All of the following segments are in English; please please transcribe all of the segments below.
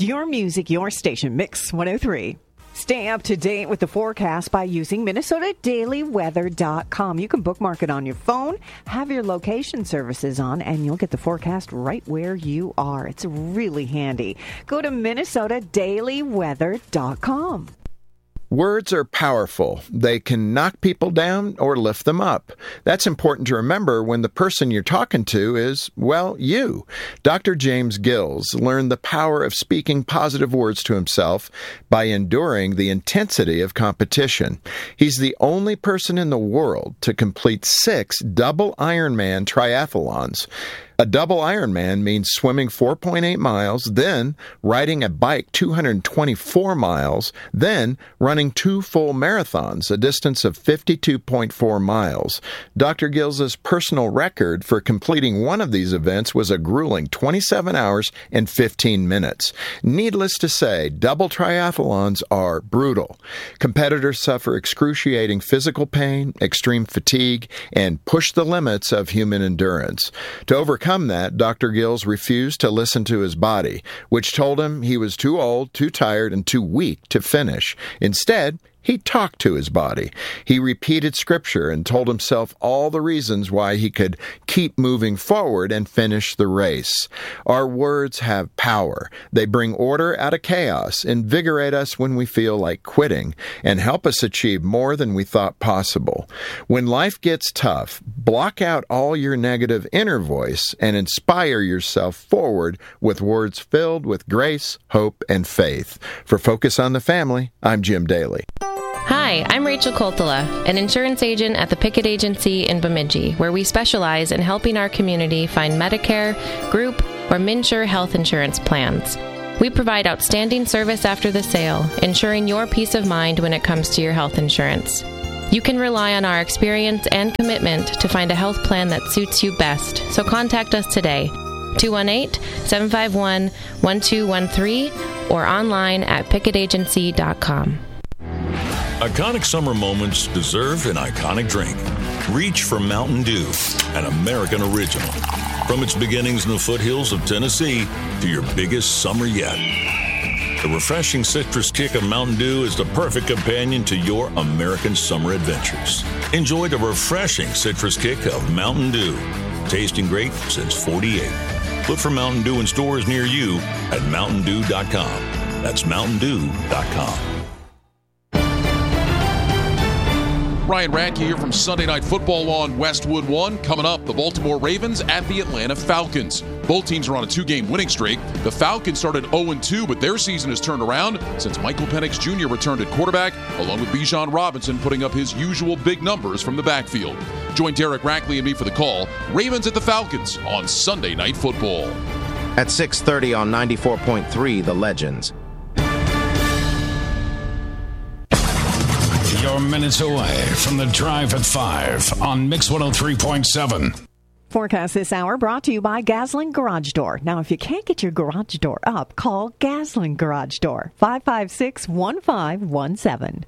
your music, your station, Mix 103. Stay up to date with the forecast by using MinnesotaDailyWeather.com. You can bookmark it on your phone, have your location services on, and you'll get the forecast right where you are. It's really handy. Go to MinnesotaDailyWeather.com. Words are powerful. They can knock people down or lift them up. That's important to remember when the person you're talking to is, well, you. Dr. James Gills learned the power of speaking positive words to himself by enduring the intensity of competition. He's the only person in the world to complete 6 double Ironman triathlons. A double Ironman means swimming 4.8 miles, then riding a bike 224 miles, then running 2 full marathons, a distance of 52.4 miles. Dr. Gills' personal record for completing one of these events was a grueling 27 hours and 15 minutes. Needless to say, double triathlons are brutal. Competitors suffer excruciating physical pain, extreme fatigue, and push the limits of human endurance. To overcome that, Dr. Gills refused to listen to his body, which told him he was too old, too tired, and too weak to finish. Instead, he talked to his body. He repeated scripture and told himself all the reasons why he could keep moving forward and finish the race. Our words have power. They bring order out of chaos, invigorate us when we feel like quitting, and help us achieve more than we thought possible. When life gets tough, block out all your negative inner voice and inspire yourself forward with words filled with grace, hope, and faith. For Focus on the Family, I'm Jim Daly. Hi, I'm Rachel Coltola, an insurance agent at the Pickett Agency in Bemidji, where we specialize in helping our community find Medicare, group, or MNsure health insurance plans. We provide outstanding service after the sale, ensuring your peace of mind when it comes to your health insurance. You can rely on our experience and commitment to find a health plan that suits you best, so contact us today, 218-751-1213, or online at picketagency.com. Iconic summer moments deserve an iconic drink. Reach for Mountain Dew, an American original. From its beginnings in the foothills of Tennessee to your biggest summer yet. The refreshing citrus kick of Mountain Dew is the perfect companion to your American summer adventures. Enjoy the refreshing citrus kick of Mountain Dew. Tasting great since '48. Look for Mountain Dew in stores near you at mountaindew.com. That's mountaindew.com. Ryan Radke here from Sunday Night Football on Westwood One. Coming up, the Baltimore Ravens at the Atlanta Falcons. Both teams are on a 2-game winning streak. The Falcons started 0-2, but their season has turned around since Michael Penix Jr. returned at quarterback, along with Bijan Robinson putting up his usual big numbers from the backfield. Join Derek Rackley and me for the call. Ravens at the Falcons on Sunday Night Football. At 6:30 on 94.3, The Legends. You're minutes away from the Drive at 5 on Mix 103.7. Forecast this hour brought to you by Gaslin Garage Door. Now, if you can't get your garage door up, call Gaslin Garage Door, 556-1517.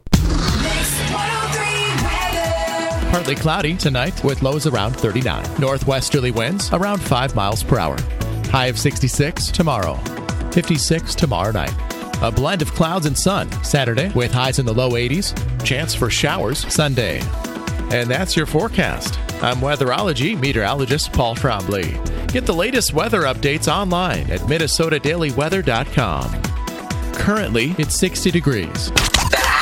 Partly cloudy tonight with lows around 39. Northwesterly winds around 5 miles per hour. High of 66 tomorrow. 56 tomorrow night. A blend of clouds and sun Saturday with highs in the low 80s. Chance for showers Sunday. And that's your forecast. I'm weatherology meteorologist Paul Trombley. Get the latest weather updates online at MinnesotaDailyWeather.com. Currently, it's 60 degrees.